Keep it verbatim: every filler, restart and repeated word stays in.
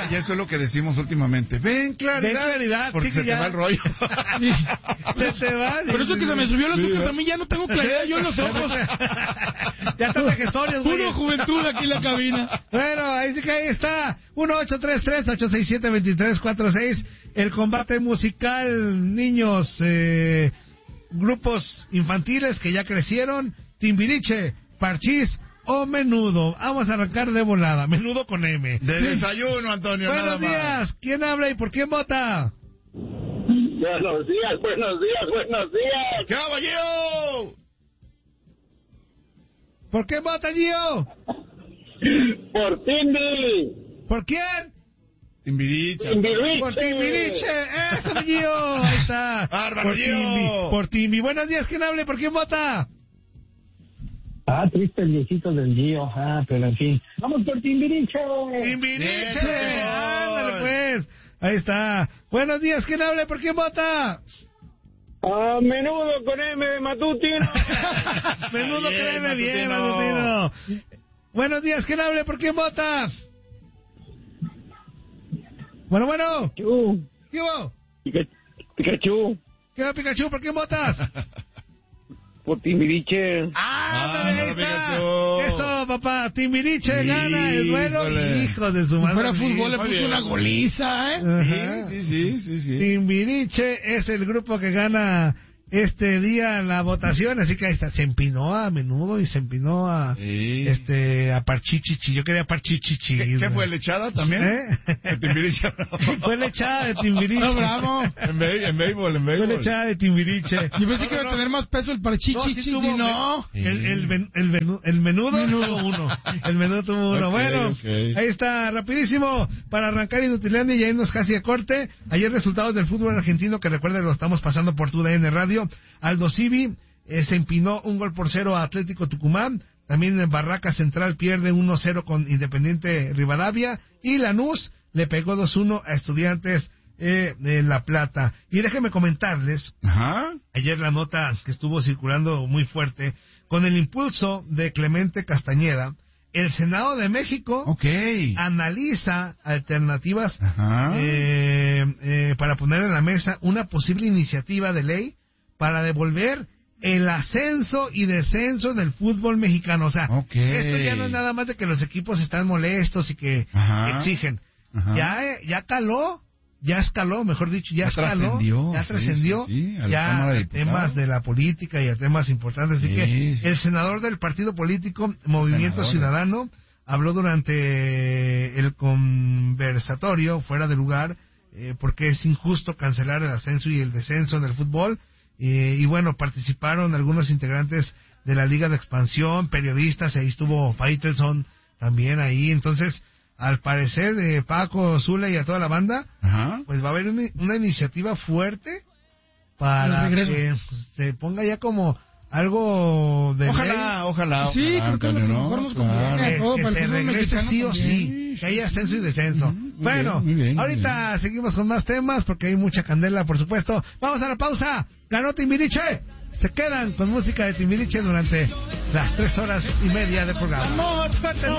Ya, ya eso es lo que decimos últimamente. Ven claridad. Ven claridad. Porque sí, se ya. te va el rollo. Se te va. Por eso que se me subió el azúcar, también ya no tengo claridad yo en los ojos. Ya está de gestores, güey. Puro juventud aquí en la cabina. Bueno, ahí sí que ahí está. uno ocho tres tres, ocho seis siete, dos tres cuatro seis. El combate musical, niños, eh, grupos infantiles que ya crecieron. Timbiriche, Parchís o Menudo. Vamos a arrancar de volada. Menudo con M. De sí. Desayuno, Antonio. Buenos nada días. Más. ¿Quién habla y por quién vota? Buenos días, buenos días, buenos días. ¡Caballero! ¿Por qué vota, Gio? Por Timbi. ¿Por quién? Timbiriche. Timbiriche. Por Timbiriche. Eso, Gio. Ahí está. Bárbaro, por Gio. Timbi. Por Timbi. Buenos días. ¿Quién habla y por quién vota? Ah, triste el viejito del Gio. Ah, pero en fin. ¡Vamos por Timbiriche! ¡Timbiriche! Bien, ¡Ándale, pues! Ahí está. Buenos días. ¿Quién habla y por quién vota? Ah, Menudo con M de Matutino. Menudo Bien, créeme bien, Matutino. Matutino. Buenos días. ¿Quién habla y por quién vota? Bueno, bueno. Pikachu. ¿Qué hubo? Pikachu. ¿Qué va, Pikachu? ¿Por quién votas? Por Timbiriche. ¡Ah, Ah, ahí no, está! Pikachu. Eso, papá. Timbiriche gana el duelo. Híjole. Hijo de su Si madre. fuera fútbol le muy puso bien. una goliza, ¿eh? Ajá. Sí, sí, sí, sí, sí. Timbiriche es el grupo que gana este día la votación, así que ahí está, se empinó a Menudo y se empinó a Sí. este a Parchichichi. Yo quería Parchichichi. ¿Qué, ¿Qué fue, lechada también? ¿Eh? De Timbiriche. Fue lechada de Timbiriche. No, bravo. En béisbol, en béisbol, en Fue béisbol. lechada de Timbiriche. Yo pensé que iba a tener más peso el parchichi. No, sí tuvo, no. El, el, ven- el, venu- el menudo tuvo uno. El menudo tuvo uno. Ok, bueno, ok. ahí está, rapidísimo, para arrancar Inutilandia y ya irnos casi a corte. Ayer resultados del fútbol argentino, que recuerden lo estamos pasando por tu D N Radio. Aldo Civi eh, se empinó un gol por cero a Atlético Tucumán. También en Barraca Central pierde uno cero con Independiente Rivadavia. Y Lanús le pegó dos uno a Estudiantes eh, de La Plata. Y déjenme comentarles, Ajá. ayer la nota que estuvo circulando muy fuerte, con el impulso de Clemente Castañeda, el Senado de México Ok. analiza alternativas Ajá. eh, eh, para poner en la mesa una posible iniciativa de ley para devolver el ascenso y descenso del fútbol mexicano. O sea, Ok. esto ya no es nada más de que los equipos están molestos y que Ajá. exigen. Ajá. Ya, eh, ya caló, ya escaló, mejor dicho, ya, Ya escaló, trascendió, ya sí, trascendió, sí, sí, a la ya Cámara de a Diputados. temas de la política y a temas importantes. Así Sí, que sí. el senador del partido político Movimiento Senador. Ciudadano habló durante el conversatorio fuera de lugar eh, porque es injusto cancelar el ascenso y el descenso en el fútbol. Eh, y bueno, participaron algunos integrantes de la Liga de Expansión, periodistas, ahí estuvo Faitelson también ahí. Entonces, al parecer, eh, Paco, Zula y a toda la banda, Ajá. pues va a haber una, una iniciativa fuerte para El regreso. que pues, se ponga ya como algo de ley. Ojalá, ojalá. Sí, ojalá, creo que es lo Antonio, que ¿no? mejor nos Claro. conviene. Que, todo que para el se fútbol regrese mexicano sí o también. sí, que haya ascenso y descenso. Muy Bueno, bien, muy bien, muy ahorita bien. seguimos con más temas porque hay mucha candela, por supuesto. Vamos a la pausa. Ganó Timbiriche. Se quedan con música de Timbiriche durante las tres horas y media de programa. Amor,